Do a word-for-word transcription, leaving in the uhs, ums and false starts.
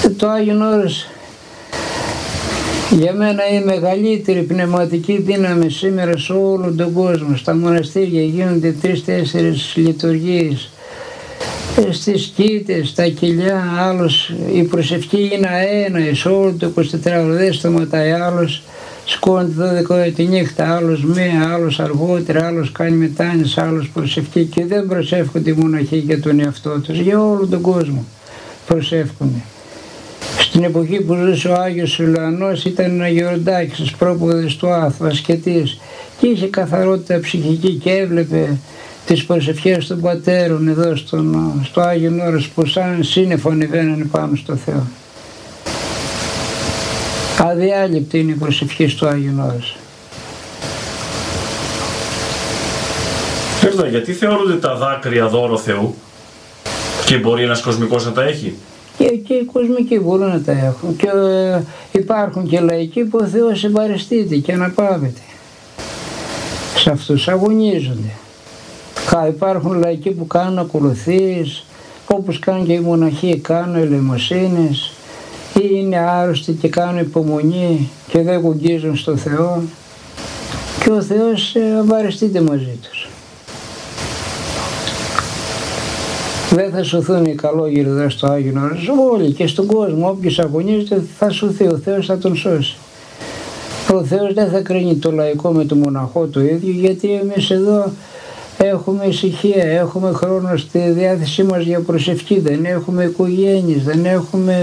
Το Άγιον Όρος για μένα είναι η μεγαλύτερη πνευματική δύναμη σήμερα σε όλο τον κόσμο. Στα μοναστήρια γίνονται τρεις-τέσσερις λειτουργίες. Στις κήτες, στα κοιλιά, άλλος, η προσευχή είναι αένα σε όλο το εικοσιτετράωρο, δεν σταματάει. Άλλος σκόνται δώδεκα ώρα τη νύχτα, άλλος μία, άλλος αργότερα, άλλος κάνει μετάνοιες, άλλος προσευχή, και δεν προσεύχονται οι μοναχοί για τον εαυτό τους, για όλο τον κόσμο προσεύχονται. Στην εποχή που ζούσε ο Άγιος Ιουλιανός ήταν ένα γεροντάκι στους πρόποδες του Άθου, ασκετής, και είχε καθαρότητα ψυχική και έβλεπε τις προσευχές των πατέρων εδώ στον, στο Άγιον Όρος που σαν σύννεφο ανεβαίνανε πάνω στο Θεό. Αδιάλειπτη είναι η προσευχή στο Άγιον Όρος. Ξέρετε, γιατί θεωρούνται τα δάκρυα δώρο Θεού και μπορεί ένας κοσμικός να τα έχει? Και, και οι κοσμικοί μπορούν να τα έχουν. Και ε, υπάρχουν και λαϊκοί που ο Θεός συμπαριστείται και αναπαύεται. Σε αυτούς αγωνίζονται. Υπάρχουν λαϊκοί που κάνουν ακολουθίες, όπως κάνουν και οι μοναχοί, κάνουν ελεημοσύνες, ή είναι άρρωστοι και κάνουν υπομονή και δεν γουγγίζουν στο Θεό, και ο Θεός ευαριστείται μαζί τους. Δεν θα σωθούν οι καλόγεροι εδώ στο Άγιον Όρος, όλοι και στον κόσμο, όποιος αγωνίζεται θα σωθεί, ο Θεός θα τον σώσει. Ο Θεός δεν θα κρίνει το λαϊκό με το μοναχό το ίδιο, γιατί εμείς εδώ έχουμε ησυχία, έχουμε χρόνο στη διάθεσή μας για προσευχή, δεν έχουμε οικογένειες, δεν έχουμε